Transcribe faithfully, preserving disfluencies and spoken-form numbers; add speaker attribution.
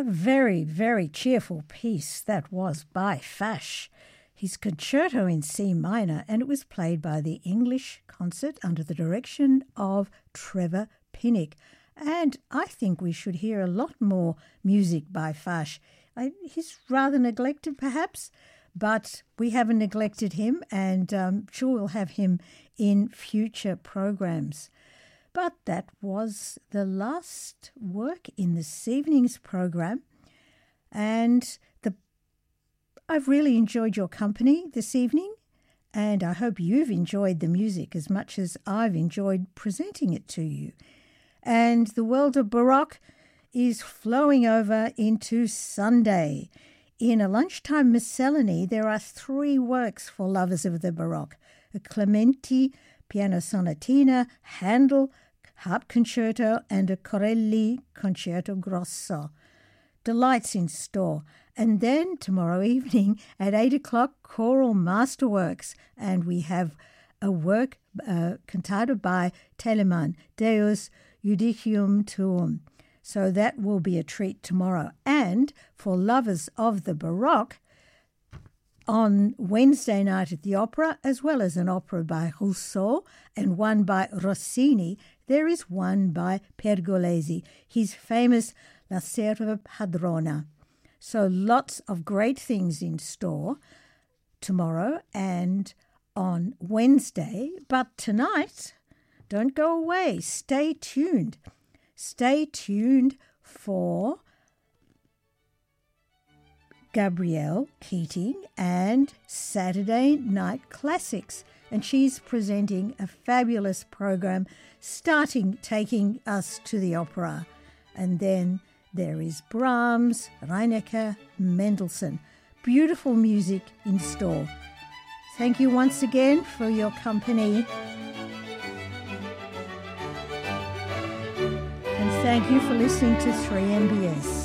Speaker 1: A very, very cheerful piece that was by Fash. His concerto in C minor, and it was played by the English Concert under the direction of Trevor Pinnock. And I think we should hear a lot more music by Fash. I, he's rather neglected perhaps, but we haven't neglected him, and um, sure we'll have him in future programs. But that was the last work in this evening's program, and the I've really enjoyed your company this evening, and I hope you've enjoyed the music as much as I've enjoyed presenting it to you. And the world of Baroque is flowing over into Sunday. In a lunchtime miscellany, there are three works for lovers of the Baroque: a Clementi Piano Sonatina, Handel Harp Concerto, and a Corelli Concerto Grosso. Delights in store. And then tomorrow evening at eight o'clock, Choral Masterworks, and we have a work uh, cantata by Telemann, Deus Judicium Tuum. So that will be a treat tomorrow. And for lovers of the Baroque, on Wednesday night at the Opera, as well as an opera by Rousseau and one by Rossini, there is one by Pergolesi, his famous La Serva Padrona. So lots of great things in store tomorrow and on Wednesday. But tonight, don't go away. Stay tuned. Stay tuned for Gabrielle Keating and Saturday Night Classics. And she's presenting a fabulous program, starting taking us to the opera. And then there is Brahms, Reinecke, Mendelssohn. Beautiful music in store. Thank you once again for your company. And thank you for listening to three M B S.